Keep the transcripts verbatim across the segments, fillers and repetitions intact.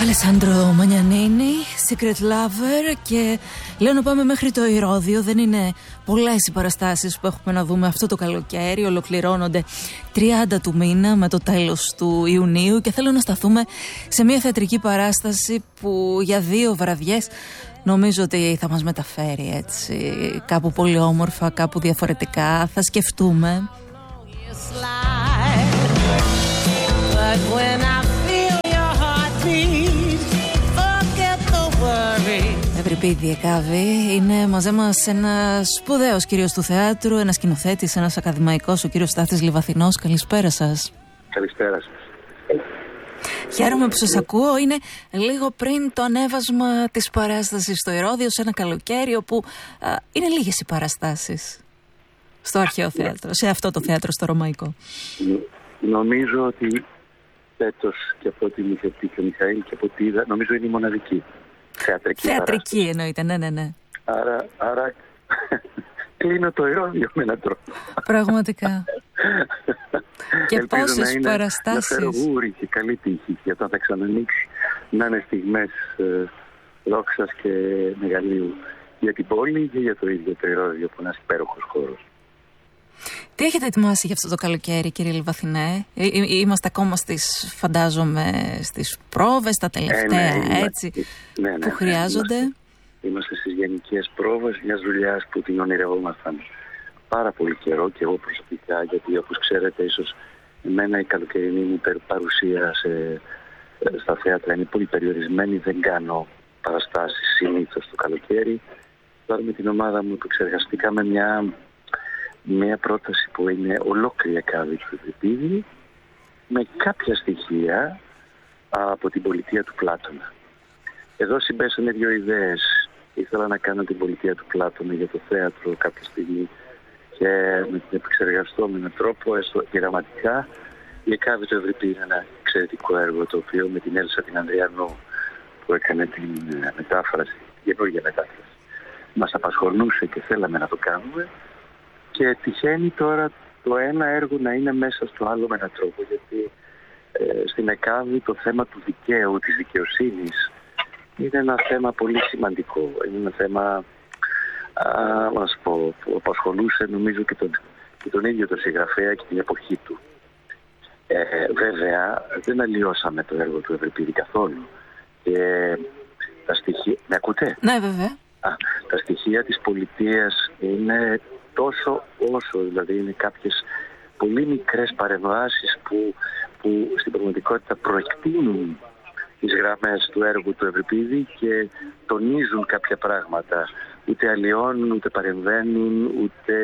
Αλεσάνδρο Μανιανίνη, Secret Lover, και λέω να πάμε μέχρι το Ηρώδειο. Δεν είναι πολλές οι παραστάσεις που έχουμε να δούμε αυτό το καλοκαίρι. Ολοκληρώνονται τριάντα του μήνα με το τέλος του Ιουνίου και θέλω να σταθούμε σε μια θεατρική παράσταση που για δύο βραδιές νομίζω ότι θα μας μεταφέρει έτσι κάπου πολύ όμορφα, κάπου διαφορετικά. Θα σκεφτούμε. Ευρυπίδη Εκάβη, είναι μαζί μας ένας σπουδαίος κύριος του θεάτρου, ένας σκηνοθέτης, ένας ακαδημαϊκός, ο κύριος Στάθης Λιβαθινός. Καλησπέρα σας. Καλησπέρα σας. Χαίρομαι που σας ακούω. Είναι λίγο πριν το ανέβασμα της παράστασης στο Ηρώδειο, σε ένα καλοκαίρι όπου α, είναι λίγες οι παραστάσεις στο αρχαίο θέατρο, σε αυτό το θέατρο στο Ρωμαϊκό. Νομίζω ότι φέτος, και από ό,τι μου είχε πει και ο Μιχαήλ και από ό,τι είδα, νομίζω είναι η μοναδική θεατρική. Θεατρική εννοείται, ναι, ναι, ναι. Άρα, άρα κλείνω το Ηρώδειο με έναν τρόπο. Πραγματικά. Και πόσες παραστάσεις. Να φέρω γούρι και καλή τύχη για όταν θα ξανανοίξει, να είναι στιγμές ε, δόξας και μεγαλείου για την πόλη και για το ίδιο το Ηρώδειο, που είναι ένας υπέροχος χώρος. Τι έχετε ετοιμάσει για αυτό το καλοκαίρι, κύριε Λιβαθινέ? Εί, είμαστε ακόμα στις, φαντάζομαι, στις πρόβες, τα τελευταία, ε, ναι, έτσι, ναι, ναι, ναι, που χρειάζονται. Είμαστε, είμαστε στις γενικές πρόβες μιας δουλειάς που την ονειρευόμασταν πάρα πολύ καιρό, και εγώ προσωπικά, γιατί όπως ξέρετε, ίσως εμένα η καλοκαιρινή μου παρουσία σε, στα θέατρα είναι πολύ περιορισμένη. Δεν κάνω παραστάσεις συνήθως το καλοκαίρι. Τώρα με την ομάδα μου επεξεργαστήκαμε μια... μια πρόταση που είναι ολόκληρη Εκάβη του Ευρυπίδη, με κάποια στοιχεία από την πολιτεία του Πλάτωνα. Εδώ συμπέσανε δύο ιδέες. Ήθελα να κάνω την πολιτεία του Πλάτωνα για το θέατρο κάποια στιγμή και με την επεξεργαστώ με έναν τρόπο, έστω πειραματικά. Η Εκάβη του Ευρυπίδη είναι ένα εξαιρετικό έργο, το οποίο με την Έλσα την Ανδριανό, που έκανε την μετάφραση, την καινούργια μετάφραση, μας απασχολούσε και θέλαμε να το κάνουμε. Και τυχαίνει τώρα το ένα έργο να είναι μέσα στο άλλο με έναν τρόπο, γιατί ε, στην Εκάβη το θέμα του δικαίου, της δικαιοσύνης, είναι ένα θέμα πολύ σημαντικό. Είναι ένα θέμα, α, ας πω, που απασχολούσε νομίζω και τον, και τον ίδιο τον συγγραφέα και την εποχή του. Ε, βέβαια δεν αλλοιώσαμε το έργο του Ευρυπίδη καθόλου. Και τα στοιχεία... Με ακούτε? Ναι, βέβαια. Α, τα στοιχεία της πολιτείας είναι τόσο όσο, δηλαδή είναι κάποιες πολύ μικρές παρεμβάσεις που, που στην πραγματικότητα προεκτείνουν τις γραμμές του έργου του Ευρυπίδη και τονίζουν κάποια πράγματα. Ούτε αλλοιώνουν, ούτε παρεμβαίνουν, ούτε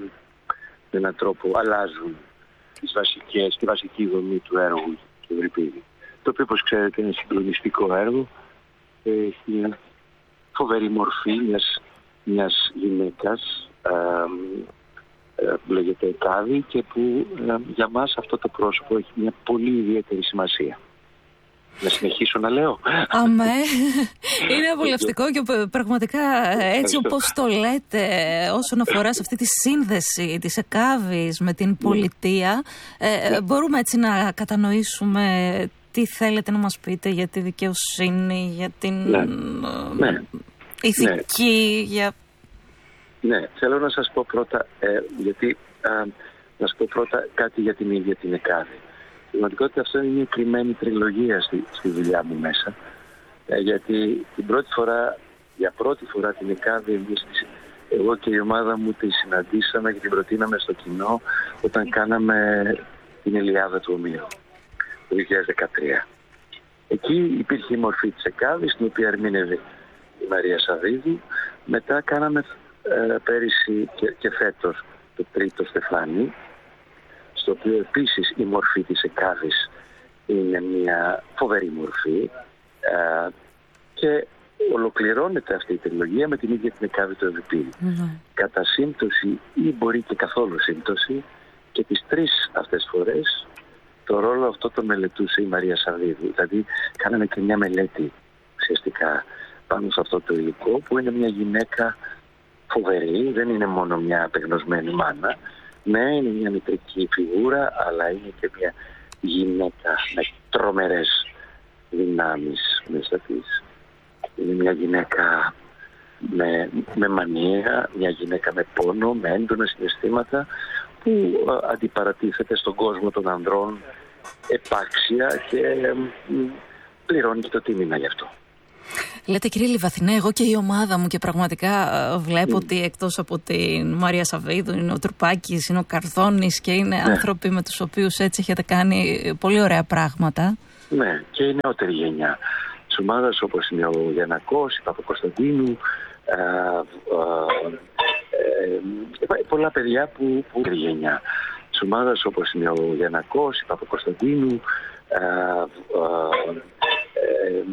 με έναν τρόπο αλλάζουν τις βασικές, τη βασική δομή του έργου του Ευρυπίδη. Το οποίο, όπως ξέρετε, είναι συγκλονιστικό έργο. Έχει μια φοβερή μορφή μιας, μιας γυναίκας που λέγεται Εκάβη και που ε, για μας αυτό το πρόσωπο έχει μια πολύ ιδιαίτερη σημασία. Να συνεχίσω να λέω? Αμέ, είναι απολαυστικό και πραγματικά έτσι όπως το λέτε, όσον αφορά σε αυτή τη σύνδεση της Εκάβης με την πολιτεία, ε, μπορούμε έτσι να κατανοήσουμε τι θέλετε να μας πείτε για τη δικαιοσύνη, για την ναι. Ναι. ηθική, ναι. για... Ναι, θέλω να σας πω πρώτα, ε, γιατί α, να σας πω πρώτα κάτι για την ίδια την Εκάβη. Στην πραγματικότητα αυτό είναι μια κρυμμένη τριλογία στη, στη δουλειά μου μέσα, ε, γιατί την πρώτη φορά, για πρώτη φορά την Εκάβη, εμείς, εγώ και η ομάδα μου τη συναντήσαμε και την προτείναμε στο κοινό όταν κάναμε την Ηλιάδα του Ομήρου το δύο χιλιάδες δεκατρία. Εκεί υπήρχε η μορφή της Εκάβης, την οποία ερμήνευε η Μαρία Σαββίδου. Μετά κάναμε Ε, πέρυσι και, και φέτος το τρίτο Στεφάνι, στο οποίο επίσης η μορφή της Εκάβης είναι μια φοβερή μορφή, ε, και ολοκληρώνεται αυτή η τριλογία με την ίδια την Εκάβη του Ευρυπίδη. Mm-hmm. Κατά σύμπτωση ή μπορεί και καθόλου σύμπτωση, και τις τρεις αυτές φορές το ρόλο αυτό το μελετούσε η Μαρία Σαββίδου. Δηλαδή κάναμε και μια μελέτη ουσιαστικά πάνω σε αυτό το υλικό, που είναι μια γυναίκα φοβερή, δεν είναι μόνο μια απεγνωσμένη μάνα. Ναι, είναι μια μητρική φιγούρα, αλλά είναι και μια γυναίκα με τρομερές δυνάμεις. μέσα της. Είναι μια γυναίκα με, με μανία, μια γυναίκα με πόνο, με έντονα συναισθήματα, που α, αντιπαρατίθεται στον κόσμο των ανδρών επάξια και ε, πληρώνει και το τίμημα γι' αυτό. Λέτε, κύριε Λιβαθινέ, εγώ και η ομάδα μου, και πραγματικά βλέπω mm. ότι εκτός από την Μαρία Σαββίδου είναι ο Τρουπάκης, είναι ο Καρδόνης και είναι ναι. άνθρωποι με τους οποίους έτσι έχετε κάνει πολύ ωραία πράγματα. Ναι, και η νεότερη γενιά της ομάδας, όπως είναι ο Γιαννακός, η Παπακοσταντίνου, ε, ε, ε, πολλά παιδιά που, που η γενιά της ομάδας, όπως είναι ο Γιαννακός, η Παπακοσταντίνου, ε, ε,